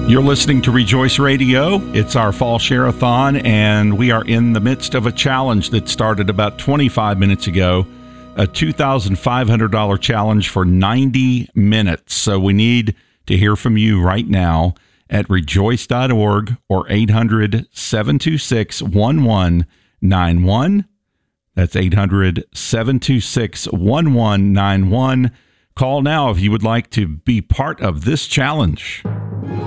You're listening to Rejoice Radio. It's our fall share-a-thon, and we are in the midst of a challenge that started about 25 minutes ago, a $2,500 challenge for 90 minutes. So we need to hear from you right now at rejoice.org or 800-726-1191. That's 800-726-1191. Call now if you would like to be part of this challenge.